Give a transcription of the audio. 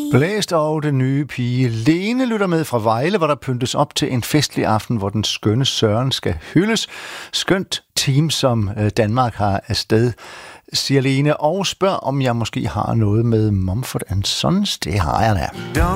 Blæst og den nye pige Lene lytter med fra Vejle, hvor der pyntes op til en festlig aften, hvor den skønne Søren skal hyldes. Skønt team, som Danmark har afsted, siger Lene, og spørger, om jeg måske har noget med Mumford & Sons. Det har jeg da.